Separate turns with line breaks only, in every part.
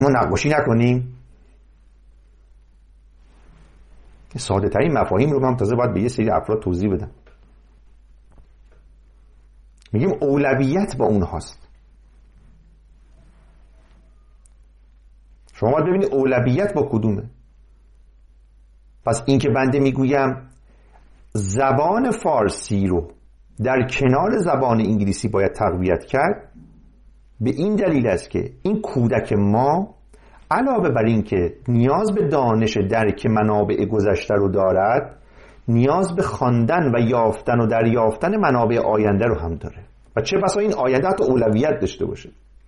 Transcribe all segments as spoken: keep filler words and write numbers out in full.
ما نقاشی نکنیم؟ ساده ترین مفاهیم رو من تازه باید به یه سری افراد توضیح بدم. میگیم اولویت با اونهاست. شما باید ببینید اولویت با کدومه. پس این که بنده میگویم زبان فارسی رو در کنار زبان انگلیسی باید تقویت کرد، به این دلیل است که این کودک ما علاوه بر این که نیاز به دانش درک منابع گذشته رو دارد، نیاز به خواندن و یافتن و دریافتن منابع آینده رو هم داره و چه بسا این آینده حتی اولویت داشته باشه.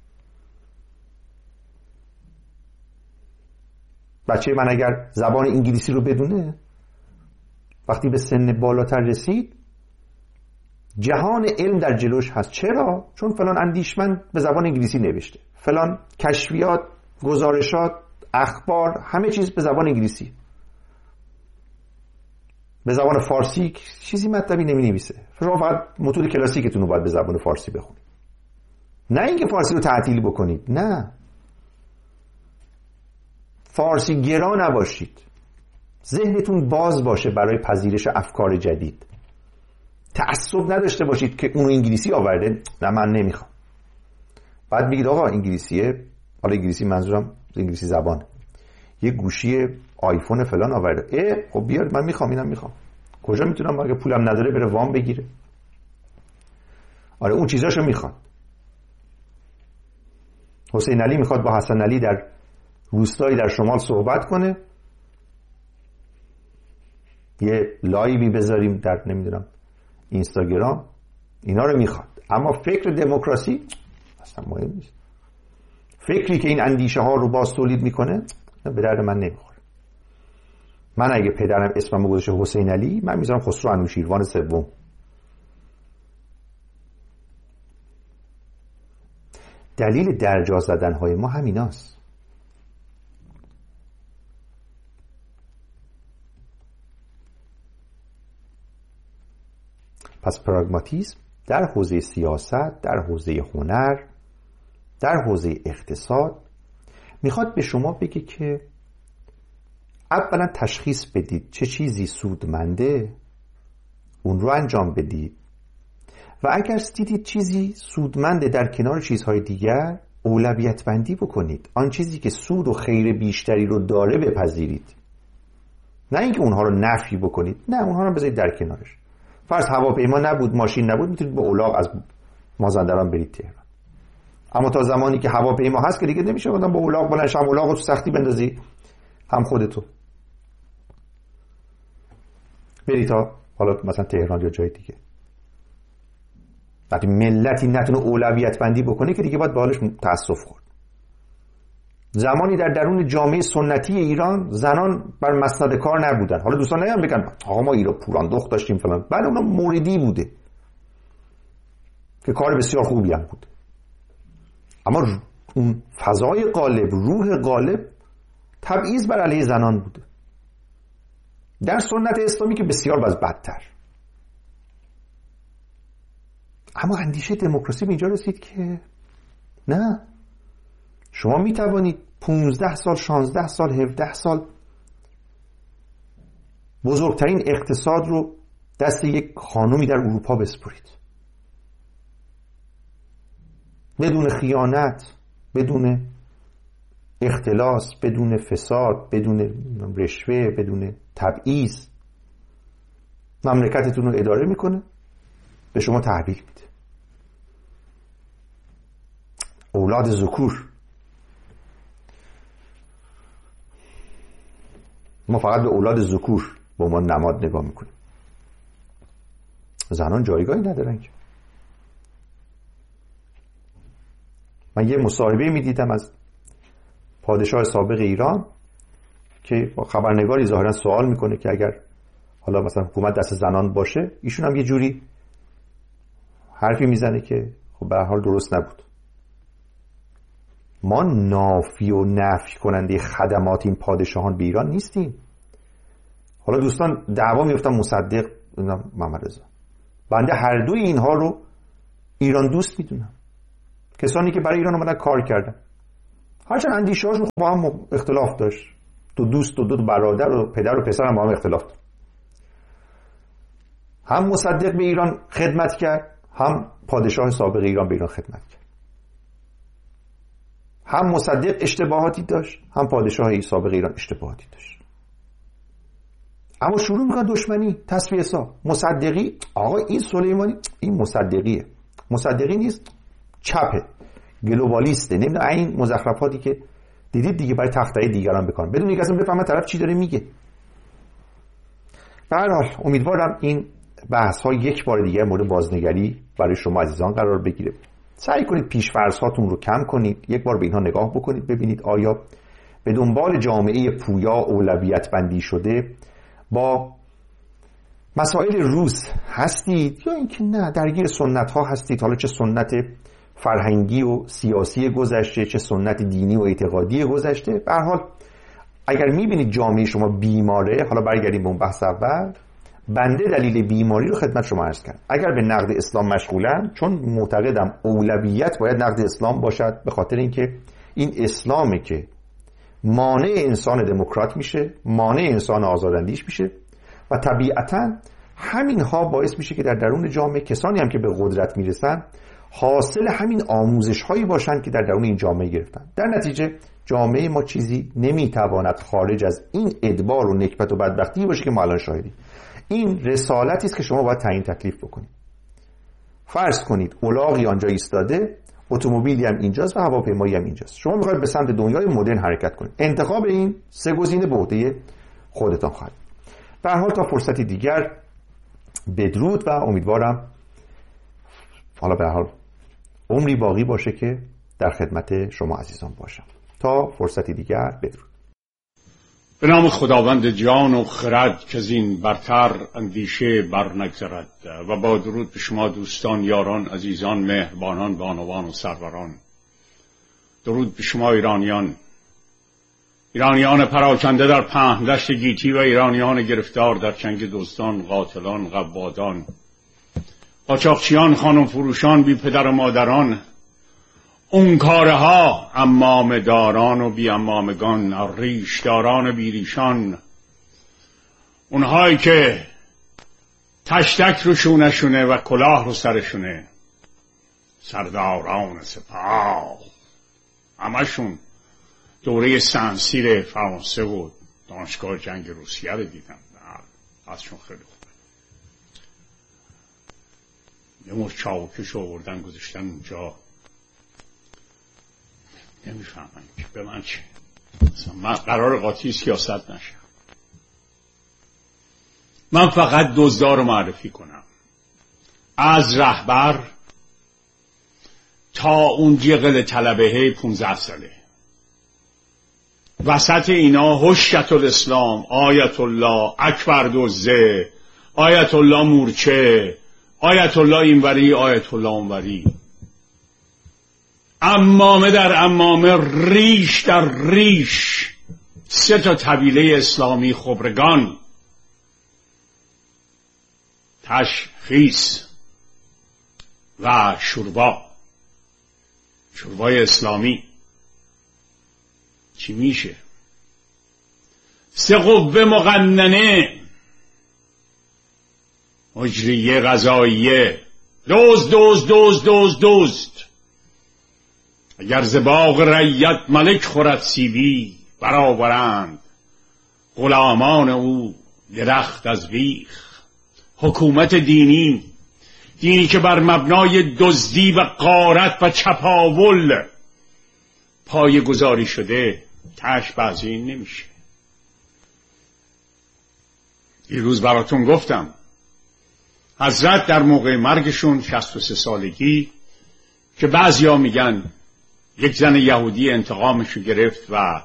بچه من اگر زبان انگلیسی رو بدونه، وقتی به سن بالاتر رسید جهان علم در جلوش هست. چرا؟ چون فلان اندیشمند به زبان انگلیسی نوشته، فلان کشفیات، گزارشات، اخبار، همه چیز به زبان انگلیسی. به زبان فارسی چیزی مطلبی نمی نویسه. شما فقط متد کلاسیکتون رو باید به زبان فارسی بخونید، نه اینکه فارسی رو تعطیل بکنید. نه، فارسی گرا نباشید، ذهنتون باز باشه برای پذیرش افکار جدید. تعصب نداشته باشید که اون انگلیسی آورده، نه من نمیخوام. بعد بگید آقا انگلیسیه، حالا انگلیسی منظورم انگلیسی زبان، یه گوشی آیفون فلان آورده، اه خب بیار من میخوام، اینم میخوام. کجا میتونم اگه پولم نداره بره وام بگیره؟ آره اون چیزاشو میخواد. حسین علی میخواد با حسن علی در روستایی در شمال صحبت کنه، یه لایوی بذاریم در نمیدونم اینستاگرام، اینا رو میخواد. اما فکر دموکراسی اصلا مهم نیست. فکری که این اندیشه ها رو باز تولید میکنه به درد من نمیخوره. من اگه پدرم اسمم گذاشته حسین علی، من میذارم خسرو انوشیروان سوم. دلیل درجا زدن های ما همیناست. پس پراگماتیسم در حوزه سیاست، در حوزه هنر، در حوزه اقتصاد میخواد به شما بگه که اولا تشخیص بدید چه چیزی سودمنده، اون رو انجام بدید و اگر دیدید چیزی سودمنده در کنار چیزهای دیگر، اولویت بندی بکنید. آن چیزی که سود و خیر بیشتری رو داره بپذیرید، نه اینکه اونها رو نفی بکنید. نه، اونها رو بذارید در کنارش. فرض هواپیما نبود، ماشین نبود، میتونید با الاغ از مازندران برید تهران. اما تا زمانی که هواپیما هست که دیگه نمیشه آدم با الاغ بلند شه، الاغ رو تو سختی بندازی هم خودتو بری تا حالا مثلا تهران یا جای دیگه. وقتی ملتی نتونه اولویت بندی بکنه که دیگه باید به حالش تأسف خورد. زمانی در درون جامعه سنتی ایران زنان بر مسند کار نبودن. حالا دوستان نگم بگن آقا ما ایران پوران دخت داشتیم فلان، بله اون موردی بوده که کار بسیار خوبی هم بود، اما اون فضای غالب، روح غالب تبعیض بر علیه زنان بوده. در سنت اسلامی که بسیار باز بدتر. اما اندیشه دموکراسی به اینجا رسید که نه، شما می توانید پونزده سال، شانزده سال، هفده سال بزرگترین اقتصاد رو دست یک خانومی در اروپا بسپرید، بدون خیانت، بدون اختلاس، بدون فساد، بدون رشوه، بدون تبعیض. مملکتتون رو اداره میکنه، به شما تحویل میده. اولاد ذکور. ما فقط به اولاد ذکور با ما نماد نگاه میکنیم. زنان جایگاهی ندارن که. من یه مصاحبه میدیدم از پادشاه سابق ایران که با خبرنگاری ظاهرا سوال میکنه که اگر حالا مثلا حکومت دست زنان باشه، ایشون هم یه جوری حرفی میزنه که خب به هر حال درست نبود. ما نافی و نفی کننده خدمات این پادشاهان به ایران نیستیم. حالا دوستان دعوا میفتن مصدق محمد رضا، بنده هر دوی اینها رو ایران دوست میدونم. کسانی که برای ایران اومدن کار کردن، هرچند اندیشه هاشون با هم اختلاف داشت، دو دوست و دو برادر و پدر و پسر هم با هم اختلاف داشت. هم مصدق به ایران خدمت کرد، هم پادشاه سابق ایران به ایران خدمت کرد. هم مصدق اشتباهاتی داشت، هم پادشاه سابق ایران اشتباهاتی داشت. اما شروع میکنن دشمنی، تصفیه حساب. مصدقی آقا این سلیمانی این مصدقیه، مصدقی نیست، چپه، گلوبالیسته، نمیدونم این مزخرفاتی که دیدید دیگه برای تخته دیگران بکنن بدون اینکه اصلا بفهمه طرف چی داره میگه. به هر حال امیدوارم این بحث ها یک بار دیگه مورد بازنگری برای شما عزیزان قرار بگیره. سعی کنید پیش‌فرض هاتون رو کم کنید، یک بار به اینها نگاه بکنید، ببینید آیا به دنبال جامعه پویا اولویت بندی شده با مسائل روز هستید یا اینکه نه درگیر سنت ها هستید، حالا چه سنت فرهنگی و سیاسی گذشته چه سنت دینی و اعتقادی گذشته. به هر حال اگر میبینید جامعه شما بیماره، حالا برگردیم به اون بحث اول، بنده دلیل بیماری رو خدمت شما عرض کردم. اگر به نقد اسلام مشغولم، چون معتقدم اولویت باید نقد اسلام باشد، به خاطر اینکه این اسلامه که مانع انسان دموکرات میشه، مانع انسان آزاداندیش میشه و طبیعتاً همین ها باعث میشه که در درون جامعه کسانی هم که به قدرت میرسن حاصل همین آموزش هایی باشن که در درون این جامعه گرفتن. در نتیجه جامعه ما چیزی نمیتواند خارج از این ادبار و نکبت و بدبختی باشه که ما الان شاهدیم. این رسالتی است که شما باید تعیین تکلیف بکنید. فرض کنید الاغی آنجا ایستاده، اتومبیلی هم اینجاست و هواپیمایی هم اینجاست. شما میخواید به سمت دنیای مدرن حرکت کنید. انتخاب این سه گزینه به عهده خودتان خواهد. به هر حال تا فرصتی دیگر بدرود و امیدوارم حالا به هر حال عمری باقی باشه که در خدمت شما عزیزان باشم. تا فرصتی دیگر بدرود.
به نام خداوند جان و خرد که زین برتر اندیشه بر نگذرد و با درود به شما دوستان، یاران، عزیزان، مهربانان، بانوان و سروران. درود به شما ایرانیان، ایرانیان پراکنده در پهن دشت گیتی و ایرانیان گرفتار در چنگ دزدان، قاتلان، قوادان، قاچاقچیان، خانم فروشان، بی پدر و مادران، اون کارها، امام داران و بی امامگان، ریشداران و بی ریشان، اونهایی که تشتک رو شونشونه و کلاه رو سرشونه، سرداران سپاه، همشون دوره سنسیر فرانسه و دانشگاه جنگ روسیه رو دیدم. ازشون خیلی خوبه. یه مور چاوکش آوردن گذاشتن اونجا، نمیفهمم که به من چه. مثلا من قرار قاطی سیاست نشم، من فقط دزدا رو معرفی کنم، از رهبر تا اون جغل طلبه پونزده ساله. وسط اینا حجت الاسلام، آیت الله، اکبر دزده، آیت الله مورچه، آیت الله اینوری، آیت الله اونوری، امامه در امامه، ریش در ریش، سه تا طویله اسلامی خبرگان، تشخیص و شوربا، شوربای اسلامی چی میشه؟ سه قوه مقننه، مجریه قضاییه، دوز دوز دوز دوز دوز. اگر ز باغ رعیت ملک خورد سیبی، برآورند غلامان او درخت از بیخ. حکومت دینی، دینی که بر مبنای دزدی و غارت و چپاول پایه گذاری شده، تاش بعضی این نمیشه. دیروز براتون گفتم حضرت در موقع مرگشون شصت و سه سالگی که بعضیا میگن یک زن یهودی انتقامشو گرفت و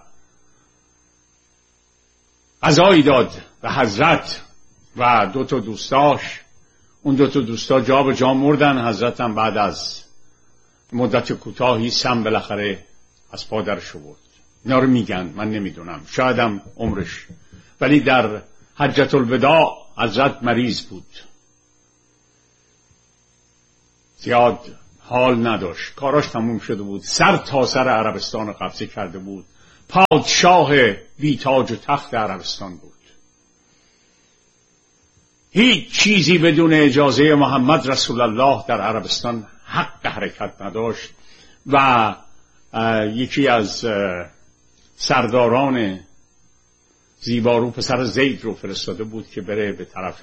غذایی داد به حضرت و دو تا دوستاش، اون دو تا دوستا جا به جا مردن. حضرت هم بعد از مدت کوتاهی سم بالاخره از پادرش برد. اینا رو میگن، من نمیدونم، شایدم عمرش، ولی در حجت الوداع حضرت مریض بود، زیاد حال نداشت، کاراش تموم شده بود، سر تا سر عربستان قبضه کرده بود، پادشاه بی تاج و تخت عربستان بود. هیچ چیزی بدون اجازه محمد رسول الله در عربستان حق حرکت نداشت و یکی از سرداران زیبارو پسر زید رو فرستاده بود که بره به طرف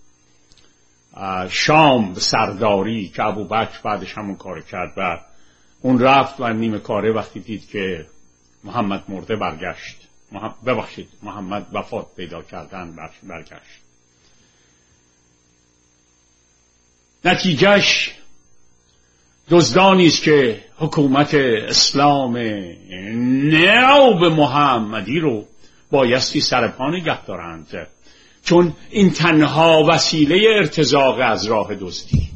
شام به سرداری، که ابوبکر بعدش همون کار کرد و اون رفت و نیمه کاره وقتی دید که محمد مرده برگشت، ببخشید محمد وفات پیدا کردن برگشت. نتیجهش دزدانی است که حکومت اسلام ناب محمدی رو بایستی سر پا نگه دارند، چون این تنها وسیله ارتزاق از راه دزدی.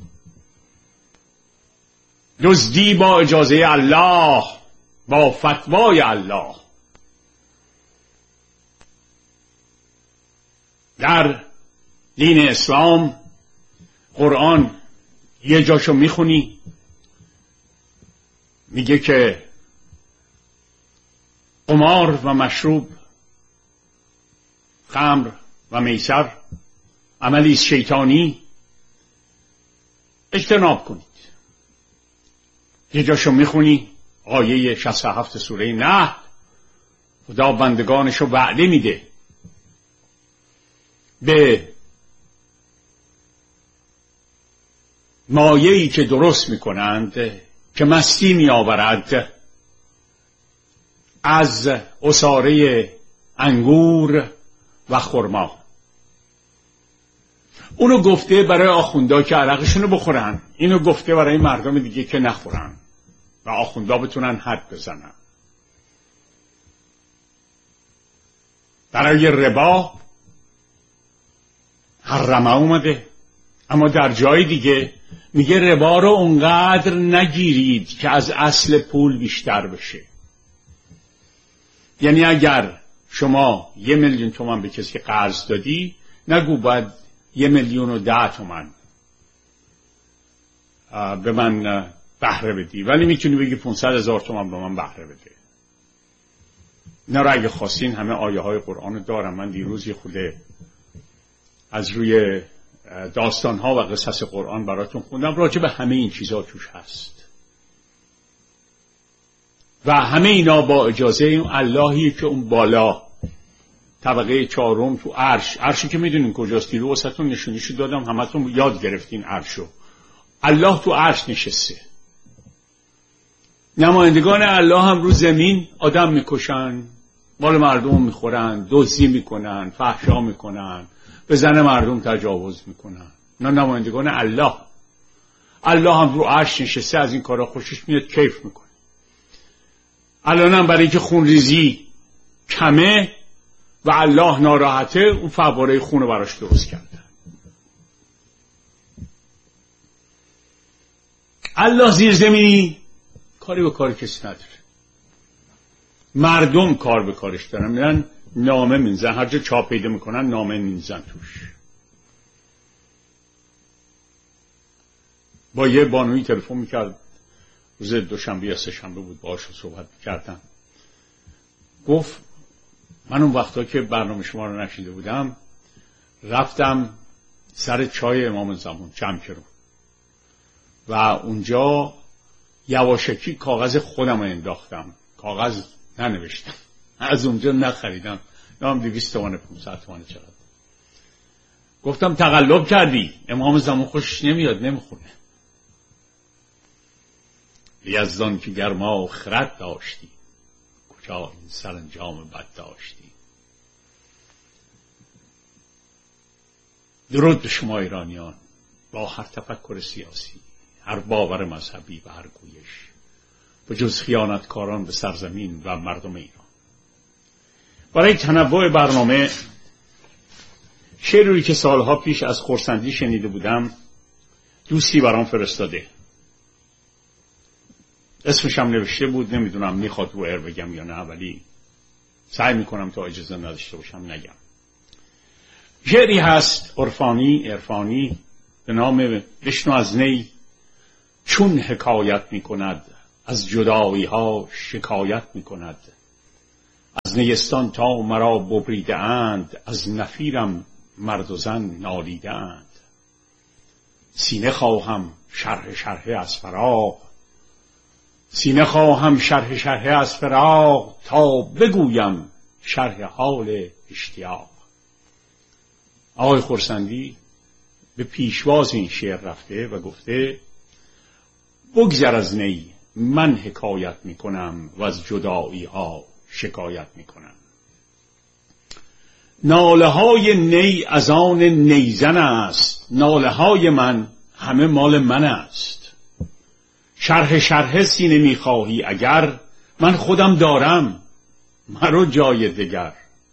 دزدی با اجازه الله، با فتوای الله. در دین اسلام قرآن یه جاشو میخونی میگه که قمار و مشروب، خمر و میسر عملی شیطانی، اجتناب کنید. یه جاشو میخونی آیه شصت و هفت سوره نحل، خدا بندگانشو وعده میده به مایه‌ای که درست میکنند که مستی میآورد از عصاره انگور و خرما. اونو گفته برای آخوندا که عرقشونو بخورن، اینو گفته برای مردم دیگه که نخورن و آخوندا بتونن حد بزنن. برای ربا حرمه اومده، اما در جای دیگه میگه ربا رو اونقدر نگیرید که از اصل پول بیشتر بشه. یعنی اگر شما یه میلیون تومان به کسی قرض دادی، نگو باید یه میلیون و ده تومان به من بهره بدی، ولی میتونی بگی پونصد هزار تومان به من بهره بده. نه را اگه خواستین همه آیه های قرآن دارم. من دیروز یه خوده از روی داستان ها و قصص قرآن براتون خوندم، راجع به همه این چیزا توش هست و همه اینا با اجازه اون اللهی که اون بالا طبقه چهارم تو عرش، عرشی که میدونین کجاست، دیرو واسهتون نشونیشو دادم، همتون یاد گرفتین عرشو. الله تو عرش نشسته. نمایندگان الله هم رو زمین آدم میکشن، مال مردم میخورن، دزدی میکنن، فحشا میکنن، به زن مردم تجاوز میکنن. نه نمایندگان الله. الله هم رو عرش نشسته، از این کارا خوشش میاد، کیف میکنه. الان هم برای اینکه خون ریزی کمه و الله ناراحته، اون فواره خون رو براش درست کرده. الله زیر زمینی کاری به کار کسی نداره. مردم کار به کارش دارن، میرن نامه مینزن، هر جا چاپ پیدا میکنن نامه مینزن توش. با یه بانویی تلفن میکرد، روز دوشنبه یا سه شنبه بود، باهاش صحبت میکردم. گفت من اون وقتا که برنامه شما رو نشیده بودم، رفتم سر چای امام زمان جمکرون و اونجا یواشکی کاغذ خودم رو انداختم، کاغذ ننوشتم، از اونجا نخریدم، نام دویست تومانه، پونصد تومانه چقدر. گفتم تقلب کردی، امام زمان خوشش نمیاد، نمیخونه. یزدان که گرما و خرد داشتی، کجا این سرانجام بد داشتی. درود به شما ایرانیان، با هر تفکر سیاسی، هر باور مذهبی و هر گویش، به جز خیانتکاران به سرزمین و مردم ایران. برای تنوع برنامه شعری که سالها پیش از خرسندی شنیده بودم دوستی برام فرستاده. اسمش هم نوشته بود، نمیدونم میخواد رو ایر بگم یا نه، ولی سعی میکنم تا اجازه نداشته باشم نگم. شعری هست عرفانی عرفانی به نام بشنو از نی چون حکایت می کند از جدایی ها شکایت می کند. از نیستان تا مرا ببریده اند، از نفیرم مرد و زن نالیده اند. سینه خواهم شرح شرح از فراق، سینه خواهم شرح شرح از فراق، تا بگویم شرح حال اشتیاق. آقای خرسندی به پیشواز این شعر رفته و گفته بگذر از نی من حکایت می کنم و از جدایی ها شکایت می کنم. ناله های نی از آن نیزن است، ناله های من همه مال من است. شرح شرح سینه می خواهی اگر، من خودم دارم مرو جای دگر.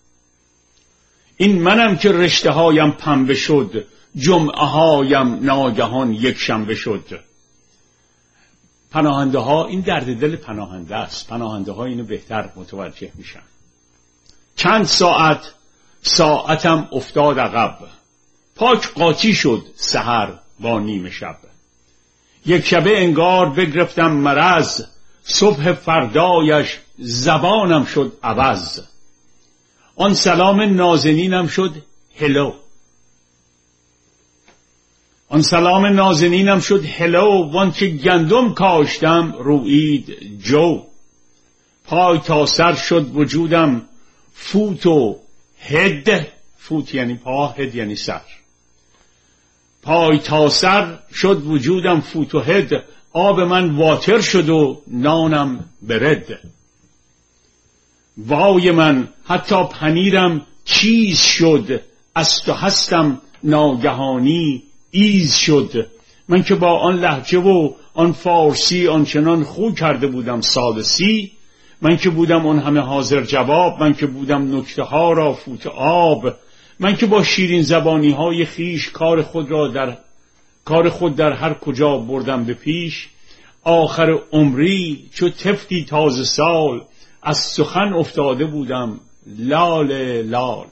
این منم که رشته هایم پنبه شد، جمعه هایم ناگهان یک شنبه شد. پناهنده ها، این درد دل پناهنده است، پناهنده ها اینو بهتر متوجه میشن. چند ساعت ساعتم افتاد عقب، پاک قاطی شد سحر با نیمه شب. یک شبه انگار بگرفتم مرض، صبح فردایش زبانم شد عوض. آن سلام نازنینم شد هلو، آن سلام نازنینم شد هلو. وان که گندم کاشتم روید جو. پای تا سر شد وجودم فوت و هد، فوت یعنی پا، هد یعنی سر. پای تا سر شد وجودم فوت و هد، آب من واتر شد و نانم برد. وای من حتی پنیرم چیز شد، است و هستم ناگهانی ایز شد. من که با آن لهجه و آن فارسی آنچنان خو کرده بودم سالسی، من که بودم آن همه حاضر جواب، من که بودم نکته ها را فوت آب، من که با شیرین زبانی های خیش کار خود را در کار خود در هر کجا بردم به پیش. آخر عمری چو طفلی تازه سال، از سخن افتاده بودم لال لال.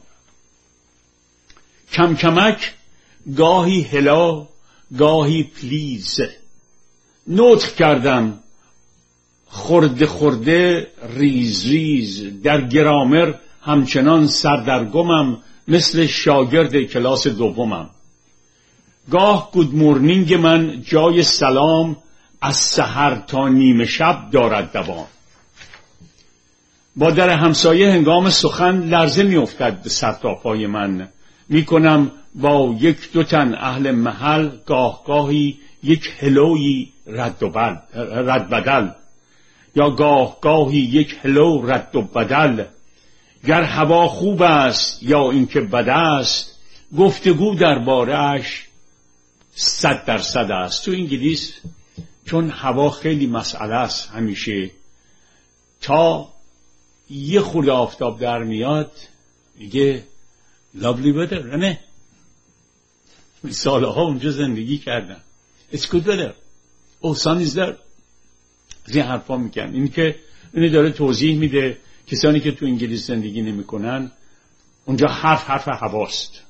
کم کمک گاهی هلا گاهی پلیز، نطق کردم خورده خورده ریز ریز. در گرامر همچنان سردرگمم، مثل شاگرد کلاس دومم. گاه گود مورنینگ من جای سلام، از سحر تا نیمه شب دارد دوام. با در همسایه هنگام سخن لرزه می افتد به سر تا پای من. می کنم با یک دو تن اهل محل گاه گاهی یک هلوی رد و بل رد بدل، یا گاه گاهی یک هلو رد و بدل. گر هوا خوب است یا اینکه بد است، گفتگو درباره‌اش صد درصد است. تو انگلیس چون هوا خیلی مسئله است، همیشه تا یه خورده آفتاب در میاد میگه lovely weather، نه؟ سالها اونجا زندگی کردن. It's good weather. Oh, sun is there. از این حرفا میگن. این که اینه داره توضیح میده کسانی که تو انگلیس زندگی نمیکنن، اونجا حرف حرف هواست.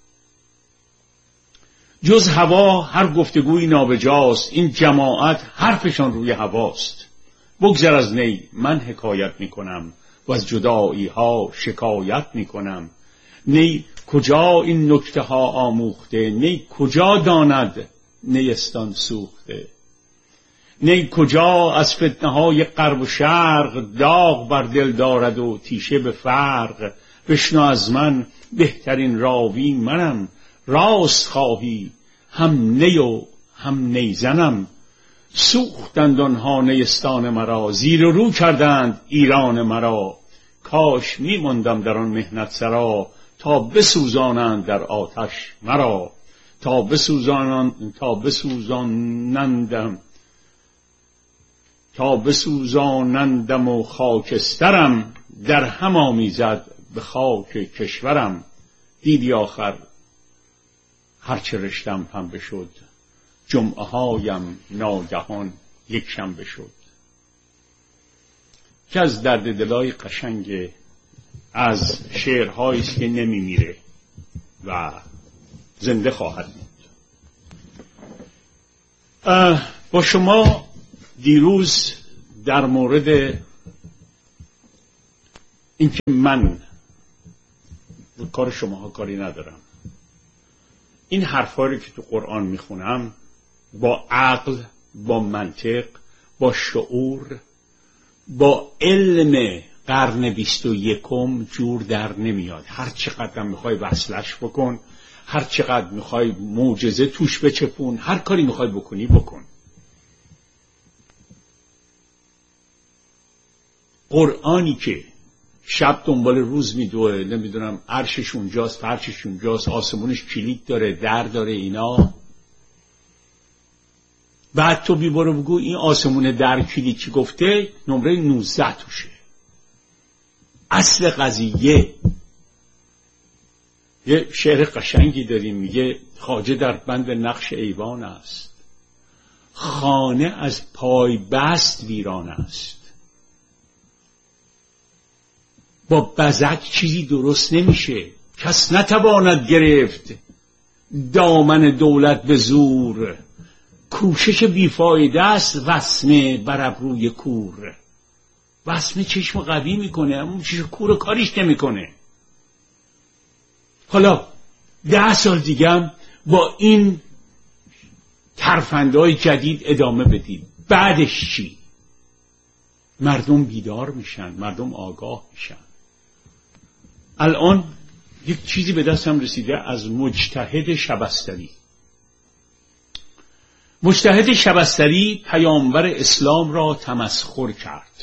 جز هوا هر گفتگوی نابجاست، این جماعت حرفشان روی هواست. بگذر از نی من حکایت میکنم و از جدایی ها شکایت میکنم. نی کجا این نکته ها آموخته، نی کجا داند نیستان سوخته. نی کجا از فتنه های غرب و شرق، داغ بر دل دارد و تیشه به فرق. بشنو از من بهترین راوی منم، راست خواهی هم نی و هم نیزنم. سوختند آنها نیستان مرا، زیر و رو کردند ایران مرا. کاش میماندم در آن مهنت سرا، تا بسوزانند در آتش مرا. تا بسوزانند تا بسوزانندم تا بسوزانندم و خاکسترم، در هم آمیزد به خاک کشورم. دیدی آخر هرچه رشتم پنبه شد، جمعه هایم ناگهان یک شنبه شد. که از درد دلای قشنگ از شعرهایی است که نمی میره و زنده خواهد بود. با شما دیروز در مورد اینکه من کار شماها کاری ندارم، این حرفایی که تو قرآن میخونم با عقل، با منطق، با شعور، با علم قرن بیست و یکم جور در نمیاد. هر چقدر میخوای وصلش بکن، هر چقدر میخوای معجزه توش بچپون، هر کاری میخوای بکنی بکن. قرآنی که شب دنبال روز میدوه، نمیدونم عرشش اونجاست، فرشش اونجاست، آسمونش کلید داره، در داره، اینا، بعد تو بیبارو بگو این آسمون در کلید چی گفته، نمره نوزده توشه. اصل قضیه یه شعر قشنگی داریم، میگه خواجه در بند نقش ایوان است، خانه از پای بست ویران است. با بزک چیزی درست نمیشه، کس نتواند گرفت دامن دولت به زور، کوشش بیفایده است وسمه بر ابروی کور. وسمه چشم قوی میکنه، اما چشم کور کاریش نمیکنه. حالا ده سال دیگه با این ترفندهای جدید ادامه بدید، بعدش چی؟ مردم بیدار میشن، مردم آگاه میشن. الان یک چیزی به دستم رسیده از مجتهد شبستری. مجتهد شبستری پیامبر اسلام را تمسخر کرد.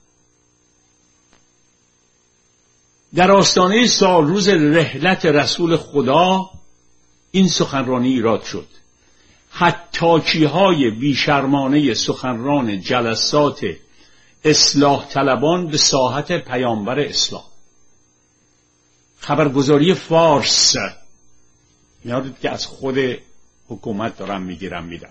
در آستانه سال روز رحلت رسول خدا این سخنرانی ایراد شد. حتاکی‌های بیشرمانه سخنران جلسات اصلاح طلبان به ساحت پیامبر اسلام. خبرگزاری فارس، میادید که از خود حکومت دارم میگیرم میدم،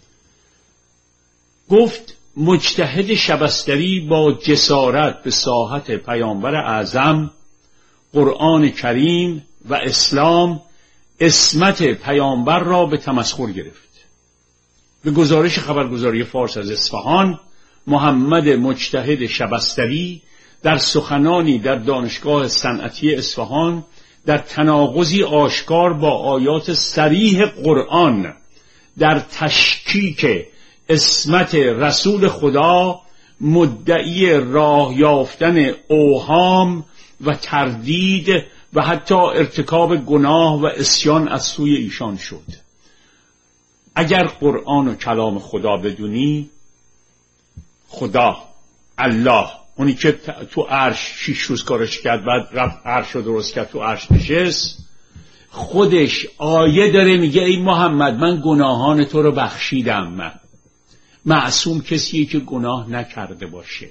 گفت مجتهد شبستری با جسارت به ساحت پیامبر اعظم، قرآن کریم و اسلام عصمت پیامبر را به تمسخر گرفت. به گزارش خبرگزاری فارس از اصفهان، محمد مجتهد شبستری در سخنانی در دانشگاه صنعتی اصفهان در تناقضی آشکار با آیات صریح قرآن در تشکیک عصمت رسول خدا مدعی راه یافتن اوهام و تردید و حتی ارتکاب گناه و عصیان از سوی ایشان شد. اگر قرآن و کلام خدا بدونی، خدا، الله، اونی که تو عرش شیش روز کارش کرد، بعد رفت عرش رو درست کرد، تو عرش نشست، خودش آیه داره میگه ای محمد من گناهان تو رو بخشیدم. معصوم کسیه که گناه نکرده باشه.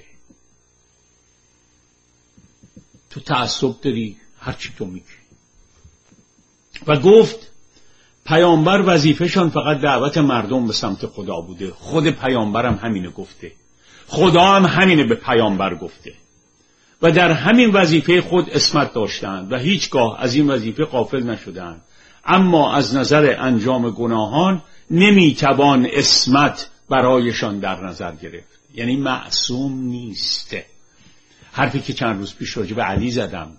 تو تعصب داری هرچی تو میگی. و گفت پیامبر وظیفه‌شان فقط دعوت مردم به سمت خدا بوده. خود پیامبرم همینه گفته، خدا هم همینه به پیامبر گفته و در همین وظیفه خود عصمت داشتند و هیچگاه از این وظیفه غافل نشدند. اما از نظر انجام گناهان نمیتوان عصمت برایشان در نظر گرفت. یعنی معصوم نیست. حرفی که چند روز پیش راجع به علی زدم،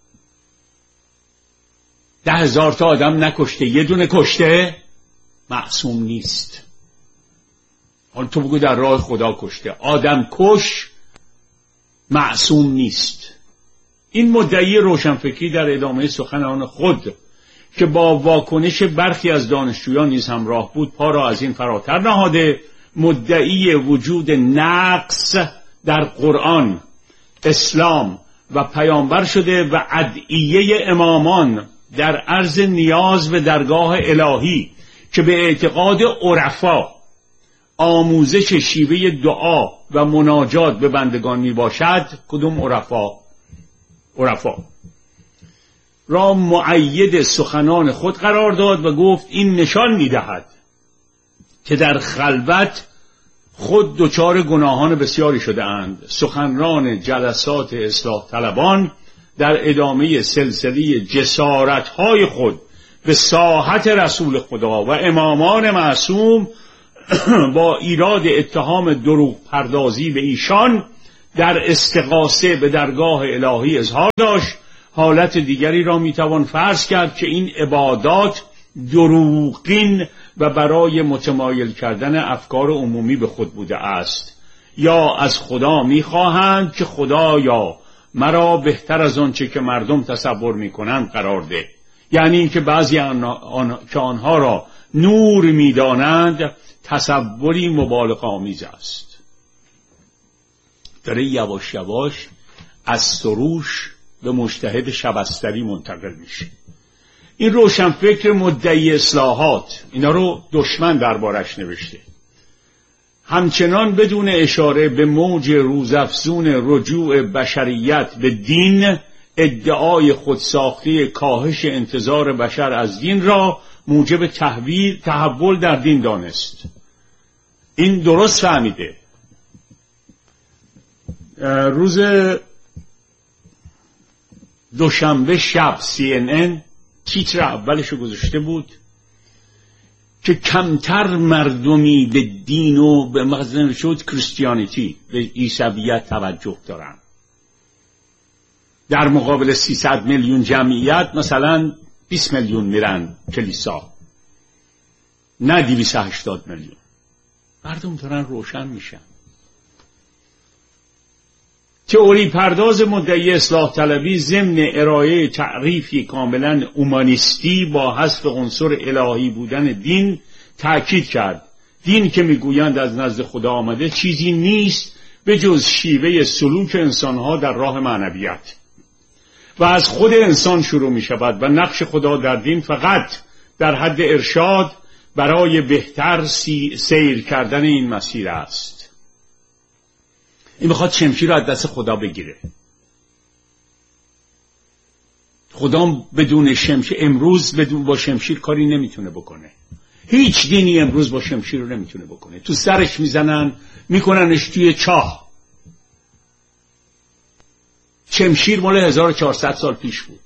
ده هزار تا آدم نکشته، یه دونه کشته، معصوم نیست. حالا تو بگو در راه خدا کشته، آدم کش معصوم نیست. این مدعی روشنفکری در ادامه سخنان خود که با واکنش برخی از دانشجویان نیز همراه بود پا را از این فراتر نهاده، مدعی وجود نقص در قرآن، اسلام و پیامبر شده و ادعیه امامان در عرض نیاز به درگاه الهی که به اعتقاد عرفا آموزش شیوه دعا و مناجات به بندگان می باشد، کدوم عرفا؟ عرفا را مؤید سخنان خود قرار داد و گفت این نشان می دهد که در خلوت خود دچار گناهان بسیاری شده اند. سخنران جلسات اصلاح طلبان در ادامه سلسله جسارت‌های خود به ساحت رسول خدا و امامان معصوم با ایراد اتهام دروغ پردازی به ایشان در استغاثه به درگاه الهی اظهار داشت. حالت دیگری را میتوان فرض کرد که این عبادات دروغین و برای متمایل کردن افکار عمومی به خود بوده است، یا از خدا میخواهند که خدایا مرا بهتر از آنچه که مردم تصور میکنند قرار ده. یعنی اینکه بعضی آنها, آن... که آنها را نور میدانند تصوری مبالغه آمیز است. داره یواش یواش از سروش به مجتهد شبستری منتقل میشه. این روشنفکر مدعی اصلاحات، اینا رو دشمن دربارش نوشته، همچنان بدون اشاره به موج روزافزون رجوع بشریت به دین، ادعای خودساختی کاهش انتظار بشر از دین را موجب تحویل تحول در دین دانست. این درست فهمیده. روز دوشنبه شب سی ان ان تیتر اولش رو گذاشته بود که کمتر مردمی به دین و به مغزن شد کریستیانیتی، به عیسویت توجه دارن. در مقابل سیصد میلیون جمعیت مثلا بیست میلیون میرن کلیسا، نه دویست و هشتاد میلیون. مردم دارن روشن میشن. تئوری پرداز مدعی اصلاح طلبی ضمن ارائه تعریفی کاملا اومانیستی با حذف عنصر الهی بودن دین تأکید کرد دین که میگویند از نزد خدا آمده چیزی نیست به جز شیوه سلوک انسانها در راه معنویت و از خود انسان شروع می شود و نقش خدا در دین فقط در حد ارشاد برای بهتر سیر کردن این مسیر است. این میخواد شمشیر رو از دست خدا بگیره. خدا بدون شمشیر امروز بدون با شمشیر کاری نمیتونه بکنه. هیچ دینی امروز با شمشیر رو نمیتونه بکنه. تو سرش میزنن، میکننش توی چاه. شمشیر مال هزار و چهارصد سال پیش بود.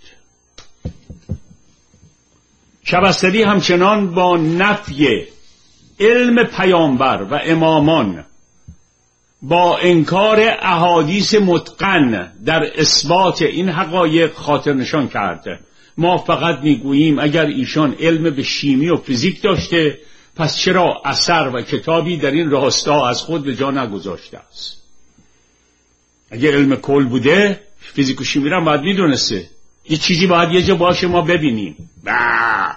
شبستری همچنان با نفی علم پیامبر و امامان، با انکار احادیث متقن در اثبات این حقایق خاطر نشان کرده. ما فقط میگوییم اگر ایشان علم به شیمی و فیزیک داشته پس چرا اثر و کتابی در این راستا از خود به جا نگذاشته است؟ اگر علم کل بوده فیزیک و شیمی را باید میدونسته. یه چیزی باید یه جا باشه ما ببینیم. با.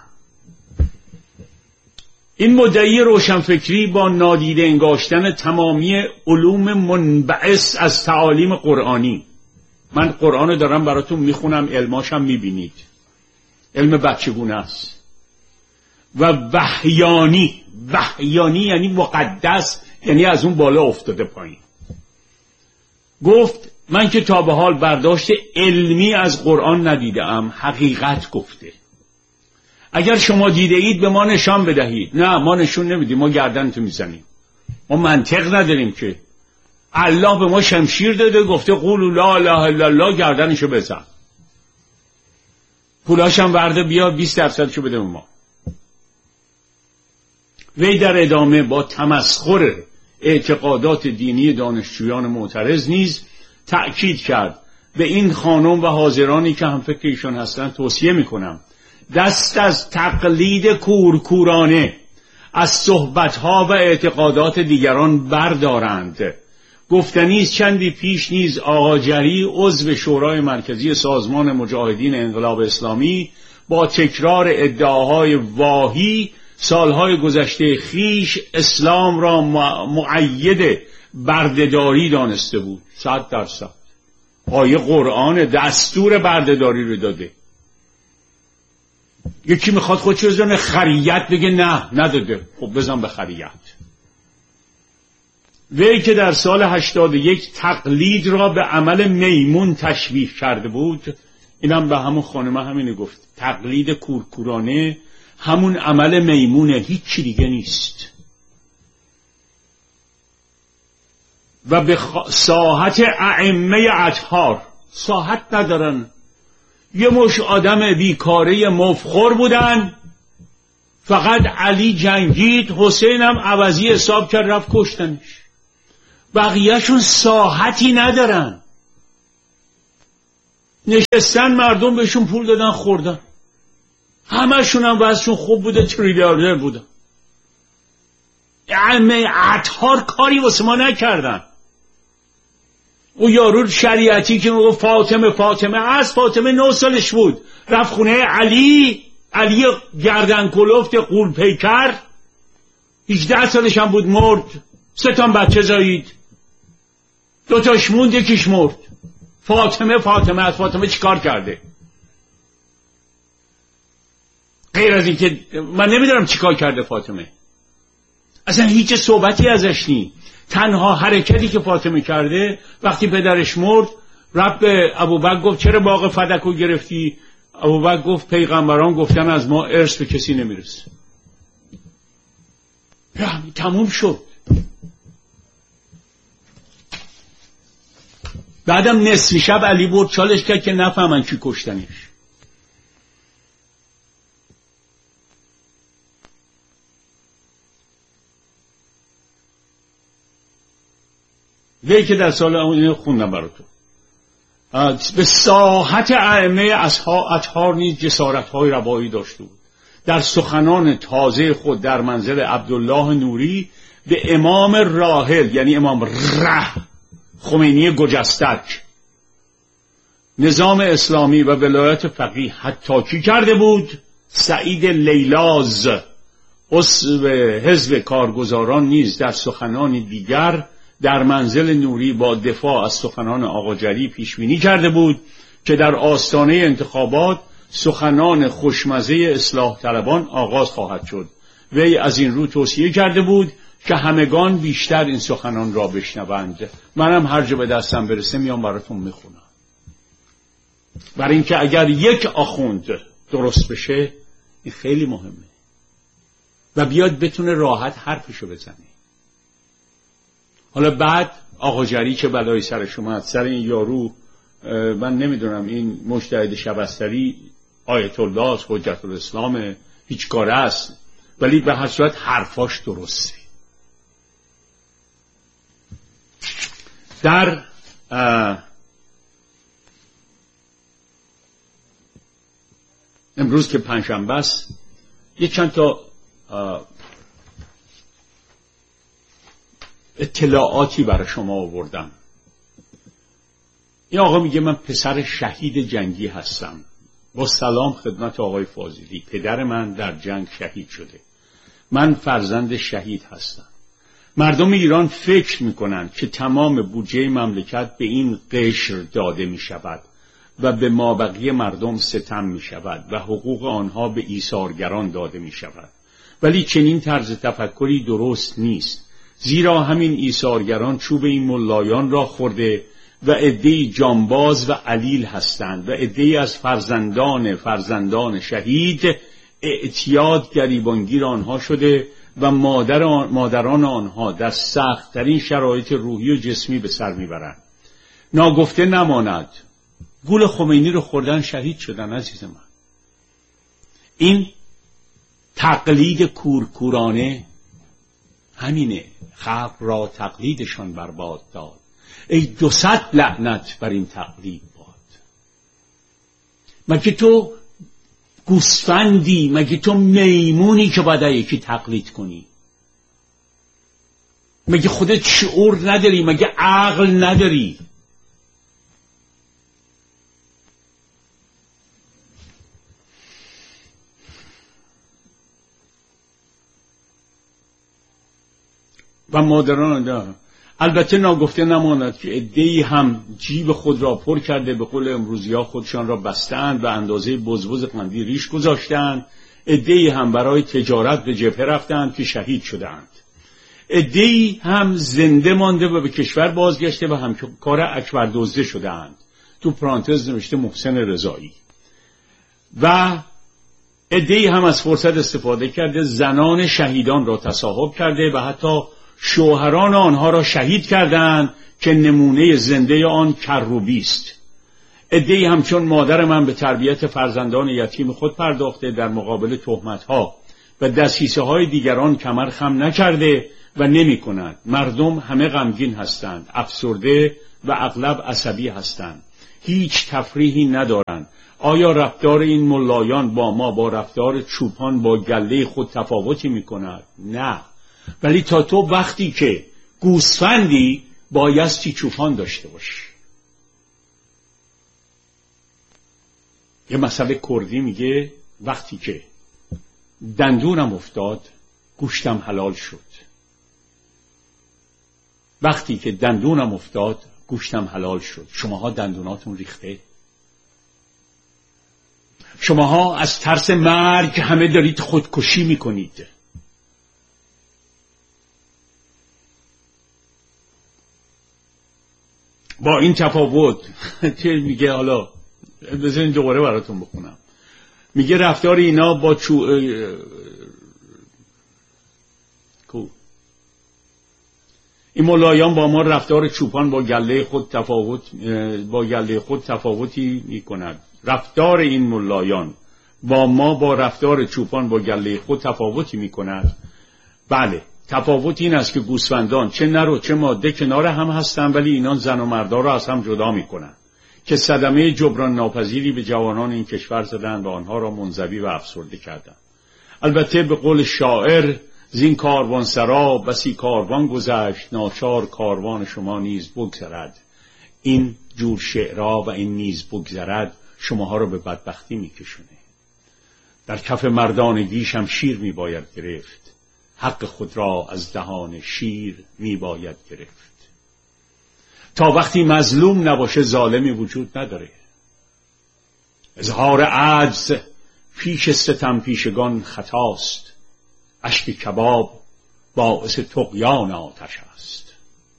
این مدعی روشنفکری با نادیده انگاشتن تمامی علوم منبعث از تعالیم قرآنی، من قرآن دارم براتون میخونم، علماشم میبینید، علم بچگونه است، و وحیانی، وحیانی یعنی مقدس، یعنی از اون بالا افتاده پایین. گفت من که تا به حال برداشت علمی از قرآن ندیدم، حقیقت گفته. اگر شما دیده اید به ما نشان بدهید. نه ما نشون نمیدیم، ما گردنتو میزنیم. ما منطق نداریم که. الله به ما شمشیر داده، گفته قولوا لا اله الا الله، گردنشو بزن. پولاشم ورده بیا بیست درصدشو بده به ما. وی در ادامه با تمسخر اعتقادات دینی دانشجویان معترض نیز تأکید کرد به این خانم و حاضرانی که هم فکر ایشان هستند توصیه میکنم دست از تقلید کورکورانه از صحبتها و اعتقادات دیگران بردارند. گفتنیز چندی پیش نیز آقا جری عضو شورای مرکزی سازمان مجاهدین انقلاب اسلامی با تکرار ادعاهای واهی سالهای گذشته خیش اسلام را مؤید بردهداری دانسته بود. صد درصد آیه قرآن دستور بردهداری رو داده. یکی میخواد خودشو بزنه خریت بگه نه نداده، خب بزن به خریت. وی که در سال هشتاد و یک تقلید را به عمل میمون تشبیه کرده بود، اینم به همون خانمه همینه گفت، تقلید کورکورانه همون عمل میمونه، هیچ دیگه نیست. و به خ... ساحت ائمه اطهار ساحت ندارن، یه مش آدم بیکاره مفخور بودن، فقط علی جنگید، حسین هم عوضی حساب کرد رفت کشتنش. بقیهشون ساحتی ندارن، نشستن مردم بهشون پول دادن خوردن، همشون هم وضعشون خوب بوده، تریلیاردر بودن. همه اطهار کاری واسه ما نکردن. او یارو شریعتی که میگه فاطمه فاطمه از فاطمه نه سالش بود رفت خونه علی، علی گردن کلفت قول پیکر، هجده سالش هم بود مرد. سه تا بچه زایید، دو تاش موند یکیش مرد. فاطمه فاطمه از فاطمه چیکار کرده؟ غیر از این که من نمیدونم چیکار کرده فاطمه، اصلا هیچ صحبتی ازش نی. تنها حرکتی که فاطمه کرده وقتی پدرش مرد رفت به ابوبکر گفت چرا باغ فدکو گرفتی؟ ابوبکر گفت پیغمبران گفتن از ما ارث به کسی نمیرسه. تموم شد. بعدم نصف شب علی برد چالش کرد که نفهمن کی کشتنش. وی که در سال اینو خوندم براتون. به ساحت ائمه اطهار نیز جسارت‌های روایی داشته بود. در سخنان تازه خود در منزل عبدالله نوری به امام راحل یعنی امام ره خمینی گجستک نظام اسلامی و ولایت فقیه حتاکی کرده بود. سعید لیلاز عضو حزب کارگزاران نیز در سخنان دیگر در منزل نوری با دفاع از سخنان آقا جری پیشبینی کرده بود که در آستانه انتخابات سخنان خوشمزه اصلاح طلبان آغاز خواهد شد. وی از این رو توصیه کرده بود که همگان بیشتر این سخنان را بشنوند. منم هر جا به دستم برسه میام براتون میخونم، برای اینکه اگر یک آخوند درست بشه این خیلی مهمه و بیاد بتونه راحت حرفشو بزنه. حالا بعد آقا جری که بلای سرش اومد سر این یارو، من نمیدونم این مجتهد شبستری آیت الله است، حجت الاسلام، هیچ کاره است، ولی به هر صورت حرفاش درسته. در امروز که پنجشنبه است یک چند تا اطلاعاتی برای شما آوردم. این آقا میگه من پسر شهید جنگی هستم. با سلام خدمت آقای فاضلی، پدر من در جنگ شهید شده. من فرزند شهید هستم. مردم ایران فکر میکنند که تمام بودجه مملکت به این قشر داده میشود و به مابقی مردم ستم میشود و حقوق آنها به ایثارگران داده میشود، ولی چنین طرز تفکری درست نیست، زیرا همین ایثارگران چوب این ملایان را خورده و عده‌ای جانباز و علیل هستند و عده‌ای از فرزندان فرزندان شهید اعتیاد گریبانگیر آنها شده و مادر آن مادران آنها در سخت‌ترین شرایط روحی و جسمی به سر میبرند. ناگفته نماند گول خمینی رو خوردن شهید شدن. عزیز من، این تقلید کورکورانه همینه، خلق را تقلیدشان برباد داد. ای دو صد لعنت بر این تقلید باد. مگه تو گوسفندی؟ مگه تو میمونی که باید یکی تقلید کنی؟ مگه خودت شعور نداری؟ مگه عقل نداری؟ و مادران دارم. البته ناگفته نماند که عده‌ای هم جیب خود را پر کرده، به قول امروزی‌ها خودشان را بستند و اندازه بزبز قندی ریش گذاشتند. عده‌ای هم برای تجارت به جبهه رفتند که شهید شدند. عده‌ای هم زنده مانده و به کشور بازگشته و همکار اکبر دزده شدند. تو پرانتز نوشته محسن رضایی. و عده‌ای هم از فرصت استفاده کرده زنان شهیدان را تصاحب کرده و حتی شوهران آنها را شهید کردند که نمونه زنده آن کروبی است. عده‌ای همچون مادر من به تربیت فرزندان یتیم خود پرداخته در مقابل تهمت‌ها و دسیسه های دیگران کمر خم نکرده و نمی کند. مردم همه غمگین هستند، افسرده و اغلب عصبی هستند، هیچ تفریحی ندارند. آیا رفتار این ملایان با ما با رفتار چوپان با گله خود تفاوتی می کند؟ نه. ولی تا تو وقتی که گوسفندی بایستی چوپان داشته باشی. یه مسئله کردی میگه وقتی که دندونم افتاد گوشتم حلال شد. وقتی که دندونم افتاد گوشتم حلال شد. شماها دندوناتون ریخته؟ شماها از ترس مرگ همه دارید خودکشی میکنید. با این تفاوت میگه، حالا بذارین دوباره براتون بخونم، میگه رفتار اینا با چو کو این ملایان با ما رفتار چوپان با گله خود تفاوت با گله خود تفاوتی میکند. رفتار این ملایان با ما با رفتار چوپان با گله خود تفاوتی میکند. بله، تفاوت این است که گوسفندان چه نر و چه ماده کنار هم هستند، ولی اینان زن و مردا را از هم جدا میکنند که صدمه جبران ناپذیری به جوانان این کشور زدند و آنها را منزوی و افسرده کردند. البته به قول شاعر، زین کاروان سرا بسی کاروان گذشت، ناچار کاروان شما نیز بگذرد. این جور شعرها و این نیز بگذرد شماها را به بدبختی میکشونه. در کف مردانگیش هم شیر میباید گرفت، حق خود را از دهان شیر میباید گرفت. تا وقتی مظلوم نباشه ظالمی وجود نداره. اظهار عجز پیش ستم پیشگان خطاست، اشک کباب باعث طغیان آتش است.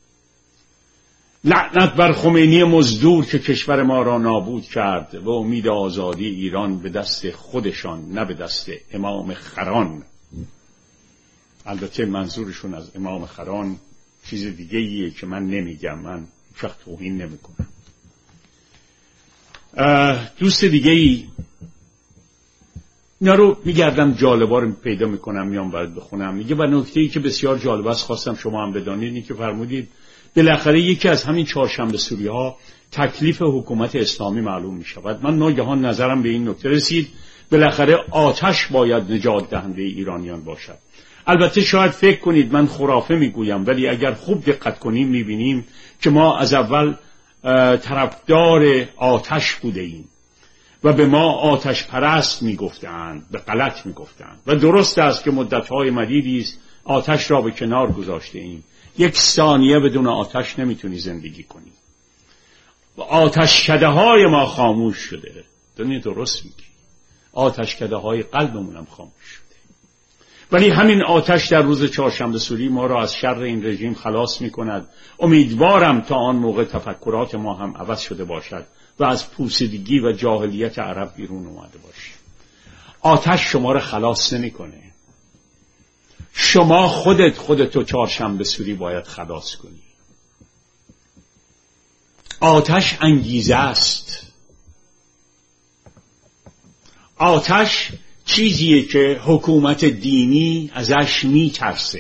لعنت بر خمینی مزدور که کشور ما را نابود کرد و امید آزادی ایران به دست خودشان نه به دست امام خران. البته منظورشون از امام خران چیز دیگه ایه که من نمیگم، من فقط توهین نمی کنم. دوست دیگه ای اینا رو میگردم جالبا رو پیدا میکنم میام برات بخونم. میگه و نکته ای که بسیار جالب است خواستم شما هم بدانید اینی که فرمودید بالاخره یکی از همین چهارشنبه سوری ها تکلیف حکومت اسلامی معلوم می شود. من ناگهان نظرم به این نکته رسید بالاخره آتش باید نجات دهنده ایرانیان باشد. البته شاید فکر کنید من خرافه میگویم، ولی اگر خوب دقت کنیم میبینیم که ما از اول طرفدار آتش بوده ایم و به ما آتش پرست میگفتند، به غلط میگفتند و درست است که مدت‌های مدیدی است آتش را به کنار گذاشته ایم. یک ثانیه بدون آتش نمیتونی زندگی کنی. و آتشکده های ما خاموش شده. دنیا درست میگی، آتشکده های قلبمون هم خاموش شده. ولی همین آتش در روز چهارشنبه سوری ما را از شر این رژیم خلاص میکند. امیدوارم تا آن موقع تفکرات ما هم عوض شده باشد و از پوسیدگی و جاهلیت عرب بیرون اومده باشیم. آتش شما را خلاص نمیکنه. شما خودت خودتو چهارشنبه سوری باید خلاص کنی. آتش انگیزه است. آتش چیزیه که حکومت دینی ازش میترسه.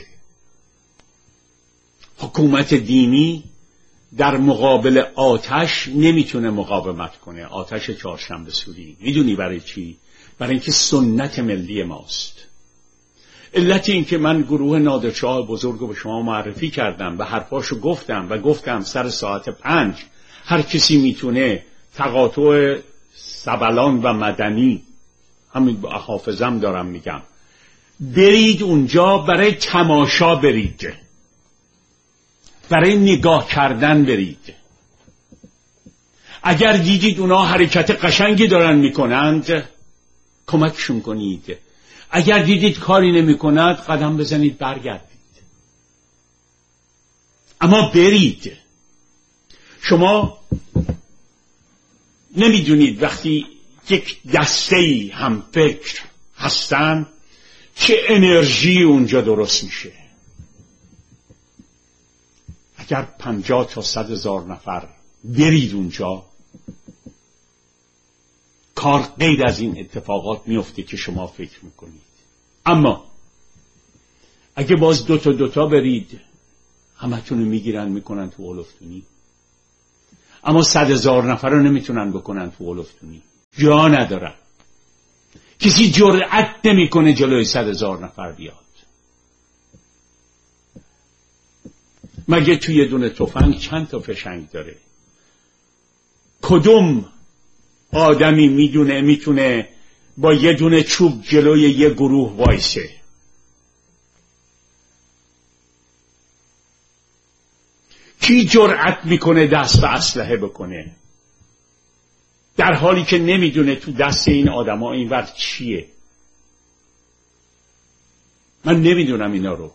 حکومت دینی در مقابل آتش نمیتونه مقاومت کنه. آتش چهارشنبه سوری میدونی برای چی؟ برای اینکه سنت ملی ماست. علت این که من گروه نادرشاه بزرگ رو به شما معرفی کردم و حرفاشو گفتم و گفتم سر ساعت پنج هر کسی میتونه تقاطع سبلان و مدنی، همین با حافظم دارم میگم، برید اونجا برای تماشا برید، برای نگاه کردن برید. اگر دیدید اونا حرکت قشنگی دارن میکنند کمکشون کنید. اگر دیدید کاری نمی کند قدم بزنید برگردید. اما برید. شما نمیدونید وقتی یک دسته‌ای هم فکر هستن چه انرژی اونجا درست میشه. اگر پنجاه تا صد هزار نفر برید اونجا کار غیر از این اتفاقات میفته که شما فکر میکنید. اما اگه باز دوتا دوتا برید همتون رو میگیرن میکنن تو هلفتونی. اما صد هزار نفر رو نمیتونن بکنن تو هلفتونی، جا ندارن. کسی جرأت نمیکنه جلوی صد هزار نفر بیاد. مگه توی یه دونه تفنگ چند تا فشنگ داره؟ کدوم آدمی میدونه میتونه با یه دونه چوب جلوی یه گروه وایسه؟ کی جرأت میکنه دست به اسلحه بکنه در حالی که نمیدونه تو دست این آدما اینور چیه؟ من نمیدونم اینا رو.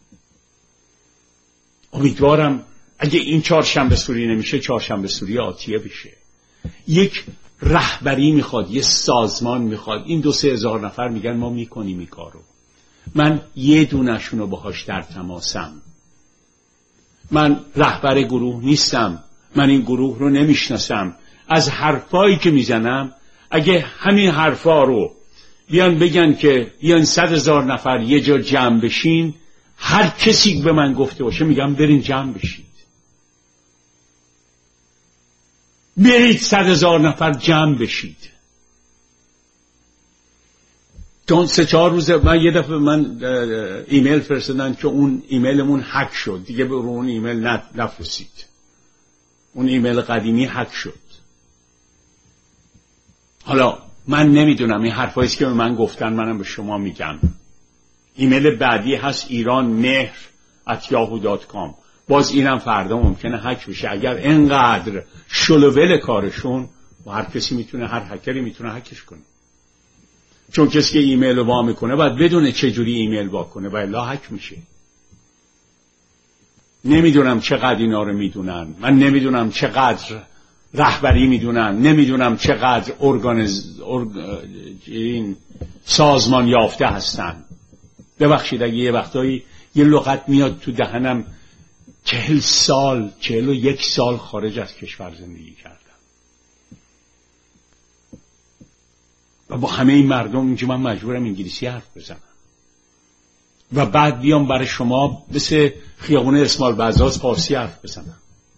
امیدوارم اگه این چهارشنبه سوری نمیشه چهارشنبه سوری آتیه بشه. یک رهبری میخواد، یه سازمان میخواد. این دو سه هزار نفر میگن ما میکنیم این کارو. من یه دونشون رو باهاش در تماسم. من رهبر گروه نیستم، من این گروه رو نمیشناسم. از حرفایی که میزنم اگه همین حرفا رو بیان بگن که بیان صد هزار نفر یه جا جمع بشین، هر کسی به من گفته باشه میگم برین جمع بشید، برید صد هزار نفر جمع بشید. چون سه چهار روز من یه دفعه من ایمیل فرستادن که اون ایمیلمون هک شد، دیگه به اون ایمیل نفرستید. اون ایمیل قدیمی هک شد. حالا من نمیدونم، این حرفایی که به من گفتن منم به شما میگم. ایمیل بعدی هست ایران مهر ات یاهو دات کام. باز اینم فردا ممکنه هک بشه. اگر اینقدر شلوول کارشون و هر کسی میتونه، هر هکری میتونه هکش کنه. چون کسی که ایمیل رو وا میکنه باید بدونه چه جوری ایمیل وا کنه و الا هک میشه. نمیدونم چقدر اینا رو میدونن، من نمیدونم چقدر رهبری میدونن، نمیدونم چقدر ارگانیز ارگ... این سازمان یافته هستن. ببخشید اگه یه وقتایی یه لغت میاد تو دهنم. چهل سال چهل و یک سال خارج از کشور زندگی کردم و با همه این مردم اینجا من مجبورم انگلیسی حرف بزنم و بعد بیام برای شما مثل خیابون اسماعیل بزاز فارسی حرف بزنم.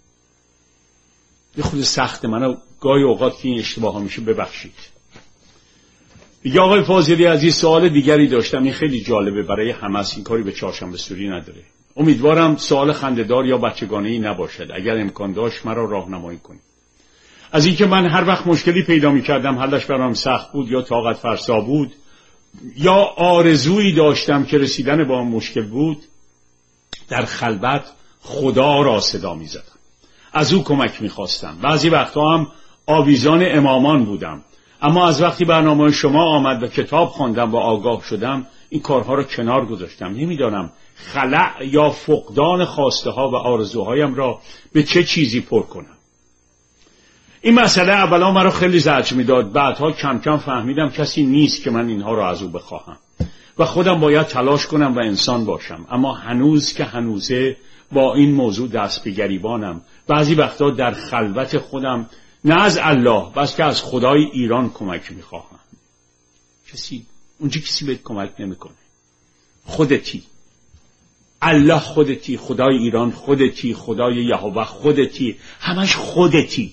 یه خود سخته. منو گاهی اوقات که این اشتباه ها میشه ببخشید. دیگه آقای فاضلی عزیز سوال دیگری داشتم، این خیلی جالبه برای همه، این کاری به چهارشنبه سوری نداره. امیدوارم سوال خنده‌دار یا بچگانه‌ای نباشد. اگر امکان داشت مرا راهنمایی کنید. از اینکه من هر وقت مشکلی پیدا می‌کردم حلش برام سخت بود یا طاقت فرسا بود یا آرزویی داشتم که رسیدن با مشکل بود، در خلوت خدا را صدا می‌زدم، از او کمک می‌خواستم. بعضی وقتا هم آویزان امامان بودم. اما از وقتی برنامه شما آمد و کتاب خواندم و آگاه شدم این کارها رو کنار گذاشتم. نمیدانم خلأ یا فقدان خواسته ها و آرزوهایم را به چه چیزی پر کنم. این مسئله اولا مرا خیلی زجر میداد. بعدها کم کم فهمیدم کسی نیست که من اینها را از او بخواهم و خودم باید تلاش کنم و انسان باشم. اما هنوز که هنوزه با این موضوع دست به گریبانم. بعضی وقتا در خلوت خودم نه از الله بس که از خدای ایران کمک میخواهم. کسی اونجا کسی بهت کمک نمیکنه. خودتی، الله خودتی، خدای ایران خودتی، خدای یهوه خودتی، همش خودتی.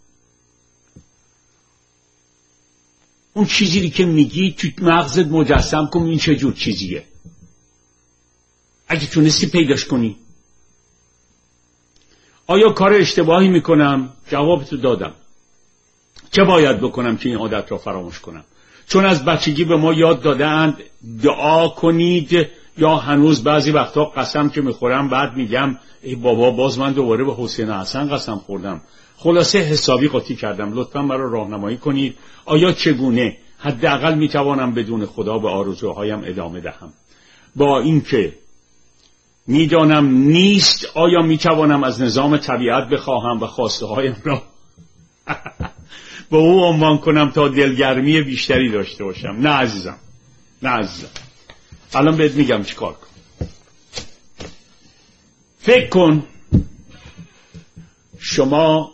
اون چیزی که میگی تو مغزت مجسم کن این چه جور چیزیه. اگه تونستی پیداش کنی. آیا کار اشتباهی میکنم؟ جوابتو دادم. چه باید بکنم که این عادت را فراموش کنم؟ چون از بچگی به ما یاد دادند دعا کنید، یا هنوز بعضی وقتا قسم که میخورم بعد میگم ای بابا باز من دوباره به حسین حسن قسم خوردم. خلاصه حسابی قاطی کردم. لطفا مرا راهنمایی کنید آیا چگونه حداقل میتوانم بدون خدا به آرزوهایم ادامه دهم؟ با اینکه میدانم نیست، آیا میتوانم از نظام طبیعت بخواهم و خواسته هایم را با او عنوان کنم تا دلگرمی بیشتری داشته باشم؟ نه عزیزم، نه عزیزم. الان بهت میگم چی کار کن. فکر کن شما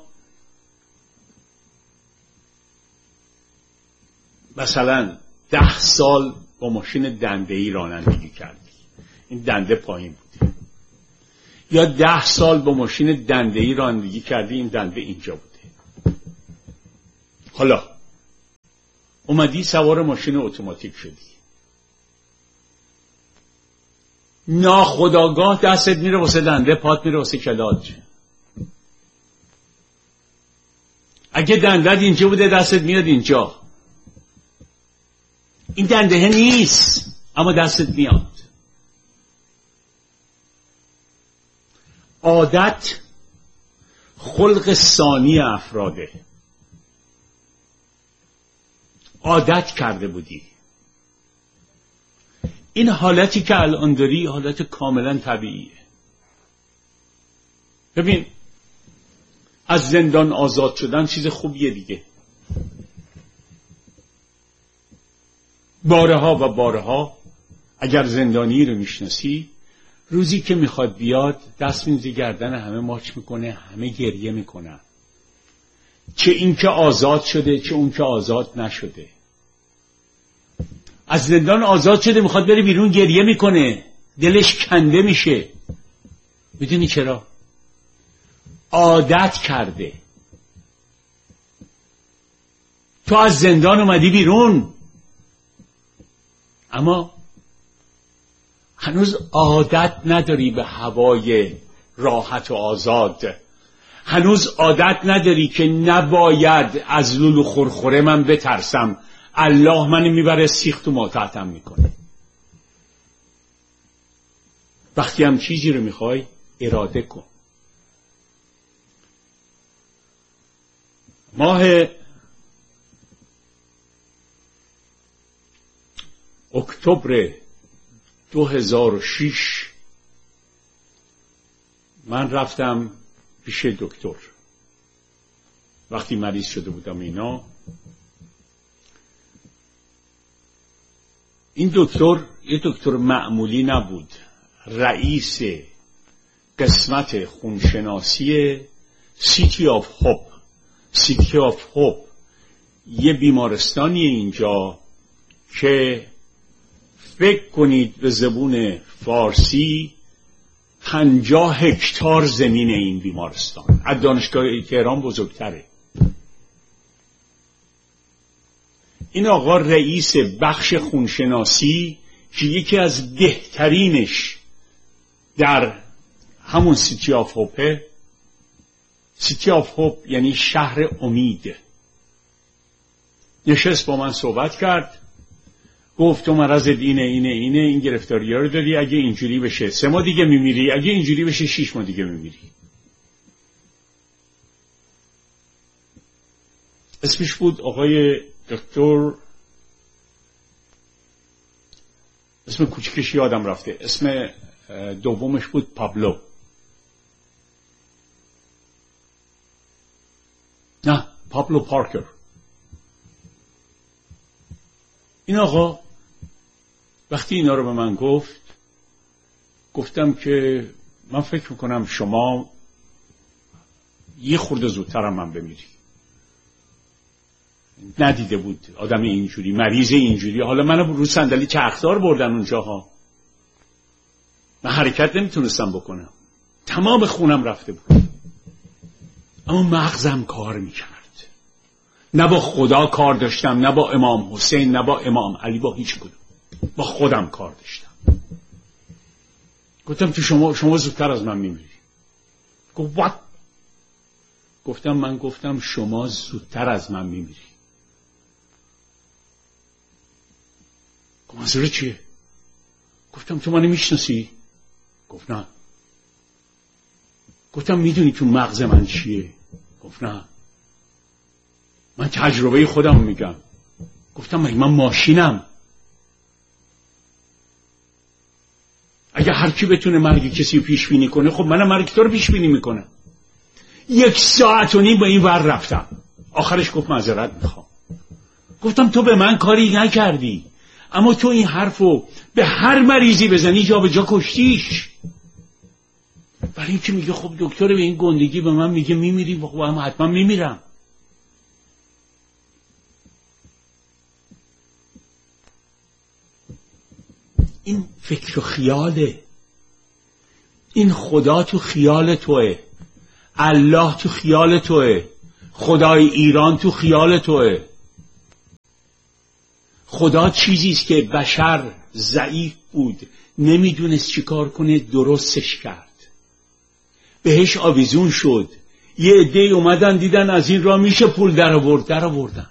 مثلا ده سال با ماشین دنده‌ای رانندگی کردی، این دنده پایین بوده، یا ده سال با ماشین دنده‌ای رانندگی کردی، این دنده اینجا بوده. حالا اومدی سوار ماشین اتوماتیک شدی، ناخودآگاه دستت میره واسه دنده، پات میره واسه کلاج. اگه دندت اینجا بوده دستت میاد اینجا. این دنده نیست اما دستت میاد. عادت خلق ثانی افراده. عادت کرده بودی. این حالتی که الان داری حالت کاملا طبیعیه. ببین، از زندان آزاد شدن چیز خوبیه دیگه. بارها و بارها اگر زندانی رو میشناسی، روزی که میخواد بیاد دست میزی گردن همه ماچ میکنه، همه گریه میکنن، چه این که آزاد شده چه اون که آزاد نشده. از زندان آزاد شده میخواد بره بیرون، گریه میکنه، دلش کنده میشه. میدونی چرا؟ عادت کرده. تو از زندان اومدی بیرون اما هنوز عادت نداری به هوای راحت و آزاد. هنوز عادت نداری که نباید از لولو خورخوره من بترسم، الله منو میبره سیخ تو ماتحتم میکنه. وقتی هم چیزی رو میخوای اراده کن. ماه اکتبر دو هزار و شش من رفتم پیش دکتر. وقتی مریض شده بودم اینا، این دکتر یه دکتر معمولی نبود، رئیس قسمت خونشناسی سیتی آف هوپ. سیتی آف هوپ یه بیمارستانی اینجا که فکر کنید به زبون فارسی پنجاه هکتار زمین این بیمارستان، از دانشگاه تهران بزرگتره. این آقا رئیس بخش خونشناسی که یکی از بهترینش در همون سیتی آف هوپه. سیتی آف هوپ یعنی شهر امید. نشست با من صحبت کرد، گفت تو مرض اینه اینه اینه این گرفتاری ها رو داری، اگه اینجوری بشه سه ماه دیگه میمیری، اگه اینجوری بشه شیش ماه دیگه میمیری. اسمش بود آقای دکتر، اسم کوچکش یادم رفته، اسم دومش بود پابلو. نه، پابلو پارکر. این آقا وقتی اینا رو به من گفت، گفتم که من فکر میکنم شما یه خورده زودتر هم من بمیری. ندیده بود آدم اینجوری، مریض اینجوری. حالا من رو صندلی چرخدار بردن اونجاها، من حرکت نمیتونستم بکنم، تمام خونم رفته بود، اما مغزم کار میکرد. نه با خدا کار داشتم، نه با امام حسین، نه با امام علی، با هیچ کدوم، با خودم کار داشتم. گفتم تو شما شما زودتر از من میمیری. گفت what؟ گفتم من گفتم شما زودتر از من میمیری. گفت منظور چیه؟ گفتم تو منو میشناسی؟ گفت نه. گفتم میدونی تو مغز من چیه؟ گفت نه. من تجربه خودم میگم. گفتم مگه من ماشینم؟ اگه هر کی بتونه مرگ کسی رو پیش بینی کنه، خب منم مرگ تو رو پیش بینی میکنم. یک ساعت و نیم به این ور رفتم، آخرش گفت معذرت میخوام. گفتم تو به من کاری نکردی، اما تو این حرفو به هر مریضی بزنی جا به جا کشتیش. برای این که میگه خب دکتر به این گندگی به من میگه میمیری، خب هم حتما میمیرم. این فکر و خیاله. این خدا تو خیال توه، الله تو خیال توه، خدای ایران تو خیال توه. خدا چیزیست که بشر ضعیف بود، نمیدونست چی کار کنه، درستش کرد، بهش آویزون شد. یه عده اومدن دیدن از این راه میشه پول در آورد، در آوردن.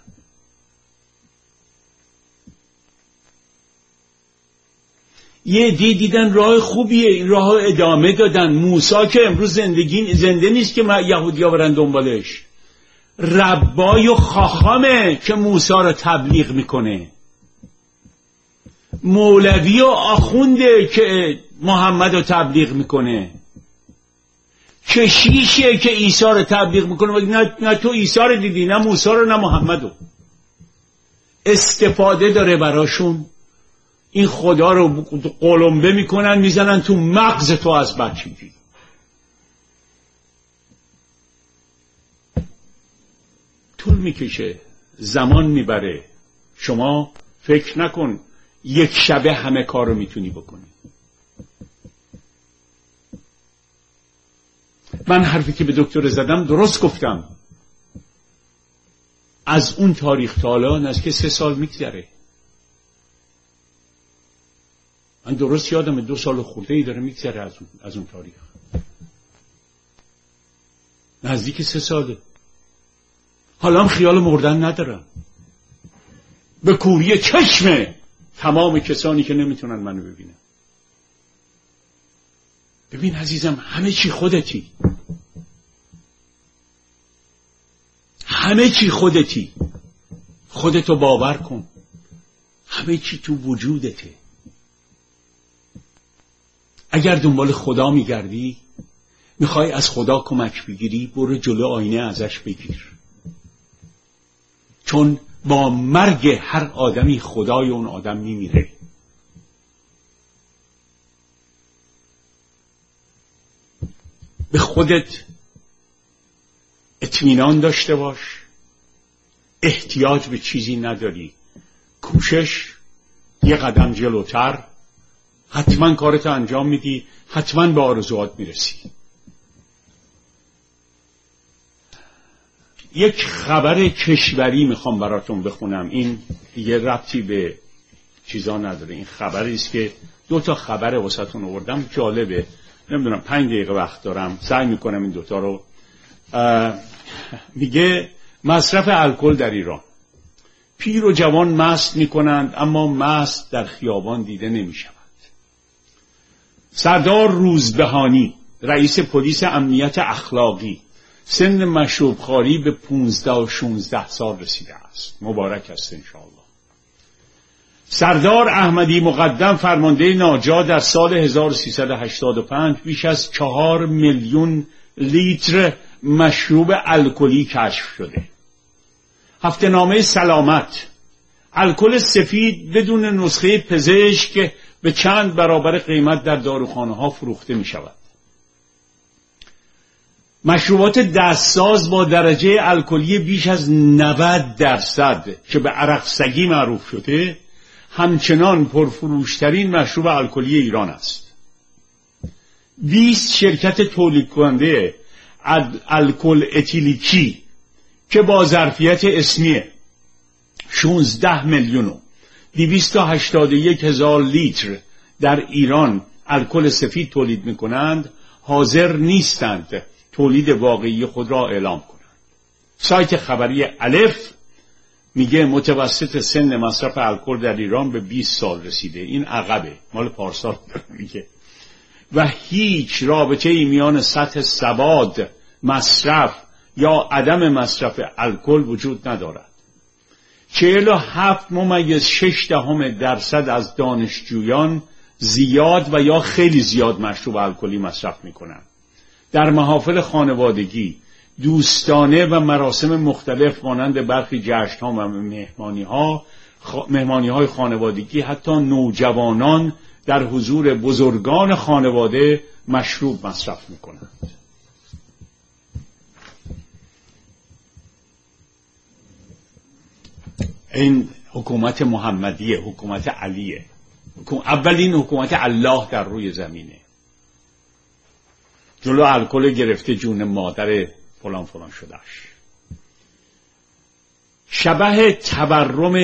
یه عده دیدن راه خوبیه، این راه ادامه دادن. موسی که امروز زندگی زنده نیست که یهودی‌ها برن دنبالش، ربای و خاخامه که موسی رو تبلیغ میکنه. مولوی و آخونده که محمد رو تبلیغ میکنه. کشیشه که عیسی رو تبلیغ میکنه. نه, نه تو عیسی رو دیدی، نه موسی رو، نه محمد رو. استفاده داره براشون. این خدا رو قلمبه میکنن، میزنن تو مغز تو از بچگی. طول میکشه، زمان میبره. شما فکر نکن یک شبه همه کار رو میتونی بکنی. من حرفی که به دکتر زدم درست گفتم. از اون تاریخ تا الان از که سه سال میگذره. من درست یادم دو سال خورده ای داره میگذره از اون, از اون تاریخ. نزدیک سه ساله. حالا هم خیال مردن ندارم. به کوری چشم تمام کسانی که نمیتونن منو ببینن. ببین عزیزم، همه چی خودتی. همه چی خودتی. خودتو باور کن. همه چی تو وجودته. اگر دنبال خدا میگردی، میخوای از خدا کمک بگیری، برو جلو آینه ازش بگیر. چون با مرگ هر آدمی خدای اون آدم میمیره. به خودت اطمینان داشته باش. احتیاج به چیزی نداری. کوشش یه قدم جلوتر، حتما کارتو انجام میدی، حتما به آرزوات میرسی. یک خبر کشوری میخوام براتون بخونم. این دیگه ربطی به چیزا نداره. این خبری است که دو تا خبر واسهتون آوردم، جالبه. نمیدونم پنج دقیقه وقت دارم، سعی میکنم این دوتا رو. میگه مصرف الکل در ایران. پیر و جوان مست میکنند، اما مست در خیابان دیده نمیشود. سردار روزبهانی، رئیس پلیس امنیت اخلاقی، سن مشروب خواری به پونزده و شونزده سال رسیده است. مبارک است انشاءالله. سردار احمدی مقدم، فرمانده ناجا، در سال هزار و سیصد و هشتاد و پنج بیش از چهار میلیون لیتر مشروب الکلی کشف شده. هفته نامه سلامت، الکل سفید بدون نسخه پزشک به چند برابر قیمت در داروخانه ها فروخته می شود. مشروبات دستساز با درجه الکلی بیش از نود درصد که به عرق سگی معروف شده، همچنان پرفروشترین مشروب الکلی ایران است. بیست شرکت تولید کننده الکل اتیلیکی که با ظرفیت اسمی شانزده میلیون و دویست و هشتاد و یک هزار لیتر در ایران الکل سفید تولید می‌کنند، حاضر نیستند تولید واقعی خود را اعلام کنند. سایت خبری الف میگه متوسط سن مصرف الکل در ایران به بیست سال رسیده. این عقبه، مال پارسال میگه. و هیچ رابطه ای میان سطح سواد مصرف یا عدم مصرف الکل وجود ندارد. چهل و هفت ممیز شش دهم درصد از دانشجویان زیاد و یا خیلی زیاد مشروب الکلی مصرف میکنند. در محافل خانوادگی، دوستانه و مراسم مختلف مانند برخی جشن‌ها و مهمانی‌ها، مهمانی‌های خانوادگی، حتی نوجوانان در حضور بزرگان خانواده مشروب مصرف میکنند. این حکومت محمدیه، حکومت علیه. اولین حکومت الله در روی زمینه. جلو الکل گرفته جون مادر فلان فلان شدهش. شبح تورم